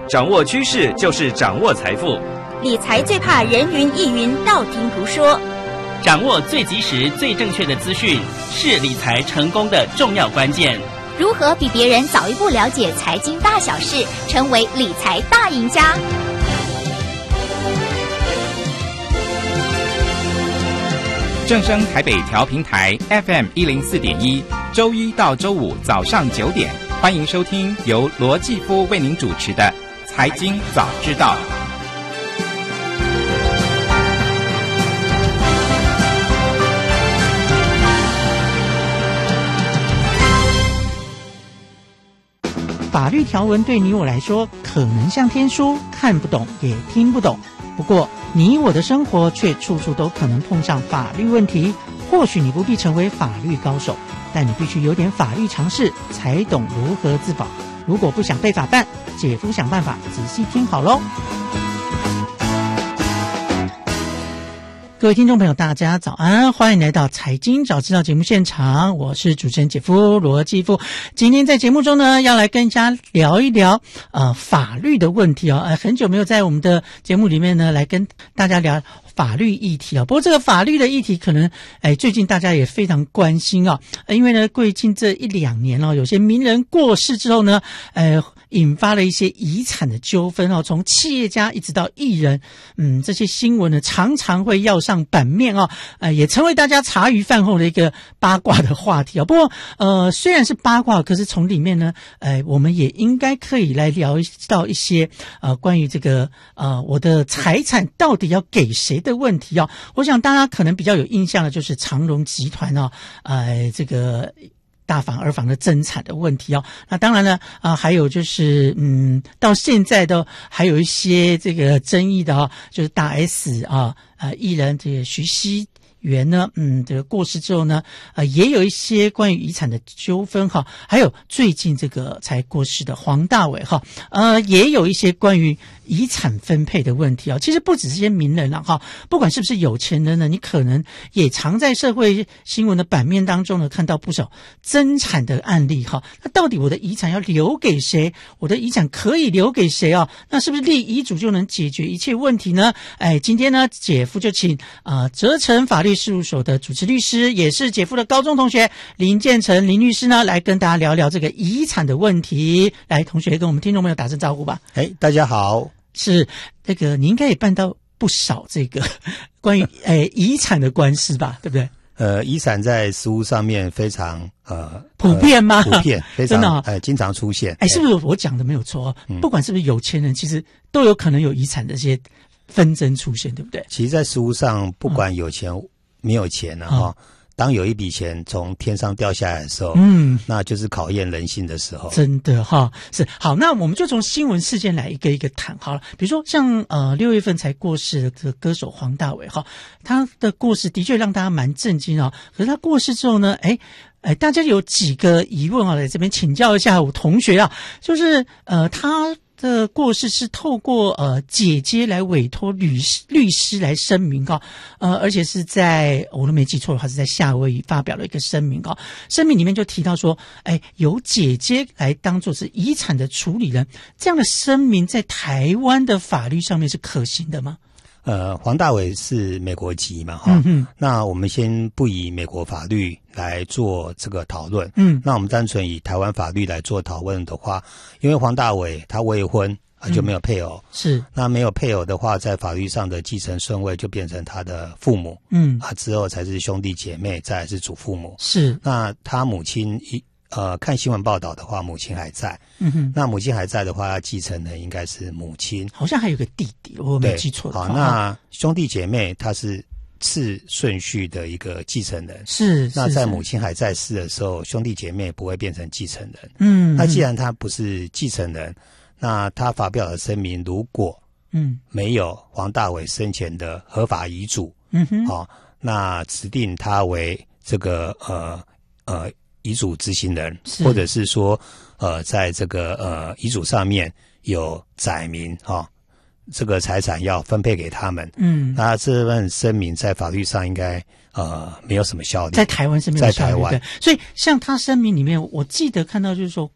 掌握趋势就是掌握财富。 理财最怕人云亦云，道听途说。 掌握最及时、最正确的资讯，是理财成功的重要关键。 如何比别人早一步了解财经大小事，成为理财大赢家？ 正声台北调频台 FM104.1，周一到周五早上9点，欢迎收听由罗继夫为您主持的《财经早知道》。 法律条文对你我来说可能像天书，看不懂也听不懂。不过你我的生活却处处都可能碰上法律问题。或许你不必成为法律高手，但你必须有点法律常识，才懂如何自保。如果不想被法办，姐夫想办法，仔细听好咯。各位听众朋友大家早安，欢迎来到财经早知道节目现场，我是主持人姐夫罗继夫。今天在节目中呢，要来跟大家聊一聊法律的问题很久没有在我们的节目里面呢来跟大家聊法律议题不过这个法律的议题可能最近大家也非常关心因为呢最近这1-2年有些名人过世之后呢引发了一些遗产的纠纷从企业家一直到艺人这些新闻呢常常会要上版面也成为大家茶余饭后的一个八卦的话题不过虽然是八卦，可是从里面呢我们也应该可以来聊到一些关于这个我的财产到底要给谁的问题我想大家可能比较有印象的就是长荣集团这个大房二房的增产的问题那当然了还有就是到现在的还有一些这个争议的就是大 S 艺人这个徐熙媛呢这个过世之后呢也有一些关于遗产的纠纷还有最近这个才过世的黄大炜也有一些关于遗产分配的问题其实不只是些名人不管是不是有钱人呢，你可能也常在社会新闻的版面当中呢看到不少增产的案例那到底我的遗产要留给谁，我的遗产可以留给谁那是不是立遗嘱就能解决一切问题呢？今天呢姐夫就请泽成法律事务所的主持律师，也是姐夫的高中同学林建成林律师呢来跟大家聊聊这个遗产的问题。来，同学跟我们听众朋友打声招呼吧。 大家好。是这个你应该也办到不少这个关于遗产的官司吧，对不对？ 遗产在实务上面非常普遍吗？ 普遍，非常真的经常出现。 是不是我讲的没有错不管是不是有钱人，其实都有可能有遗产的这些纷争出现，对不对？ 其实在实务上不管有钱没有钱当有一笔钱从天上掉下来的时候那就是考验人性的时候。 真的是。好，那我们就从新闻事件来一个一个谈好了。比如说像6月份才过世的歌手黄大炜他的过世的确让大家蛮震惊可是他过世之后呢大家有几个疑问来这边请教一下我同学就是他的过世是透过姐姐来委托律师来声明而且是在我都没记错的话是在夏威夷发表了一个声明声明里面就提到说由姐姐来当作是遗产的处理人，这样的声明在台湾的法律上面是可行的吗？ 黄大炜是美国籍嘛那我们先不以美国法律来做这个讨论那我们单纯以台湾法律来做讨论的话，因为黄大炜他未婚就没有配偶是那没有配偶的话，在法律上的继承顺位就变成他的父母之后才是兄弟姐妹，再来是祖父母是那他母亲看新闻报道的话，母亲还在那母亲还在的话，他继承人应该是母亲， 好像还有个弟弟，我没记错的话。 那兄弟姐妹他是次顺序的一个继承人是那在母亲还在世的时候，兄弟姐妹不会变成继承人那既然他不是继承人，那他发表的声明如果没有黄大炜生前的合法遗嘱那指定他为这个遗嘱执行人，或者是说在这个遗嘱上面有载明这个财产要分配给他们那这份声明在法律上应该没有什么效力， 在台湾是没有效力，在台湾。所以像他声明里面我记得看到就是说